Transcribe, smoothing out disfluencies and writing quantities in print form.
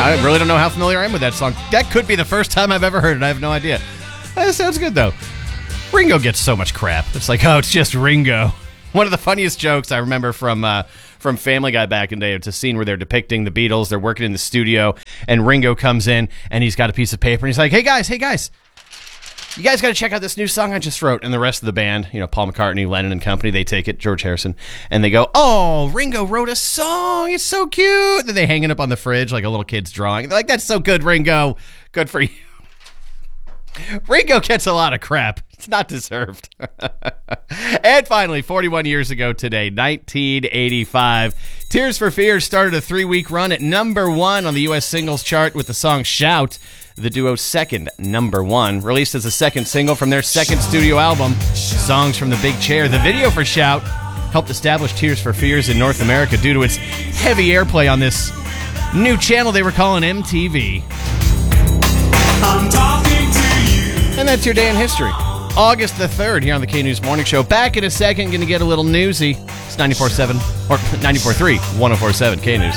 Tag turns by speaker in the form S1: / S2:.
S1: I really don't know how familiar I am with that song. That could be the first time I've ever heard it. I have no idea. That sounds good, though. Ringo gets so much crap. It's like, oh, it's just Ringo. One of the funniest jokes I remember from Family Guy back in the day, it's a scene where they're depicting the Beatles. They're working in the studio, and Ringo comes in, and he's got a piece of paper, and he's like, hey, guys, you guys got to check out this new song I just wrote. And the rest of the band, Paul McCartney, Lennon and company, they take it, George Harrison, and they go, oh, Ringo wrote a song. It's so cute. Then they hang it up on the fridge like a little kid's drawing. They're like, that's so good, Ringo. Good for you. Ringo gets a lot of crap. It's not deserved. And finally, 41 years ago today, 1985, Tears for Fears started a 3-week run at number 1 on the U.S. singles chart with the song Shout, the duo's second number 1, released as a second single from their second studio album, Songs from the Big Chair. The video for Shout helped establish Tears for Fears in North America due to its heavy airplay on this new channel they were calling MTV.
S2: I'm talking to you.
S1: And that's your day in history. August the 3rd here on the K-News Morning Show. Back in a second, going to get a little newsy. It's 94.7 or 94.3, 104.7 K-News.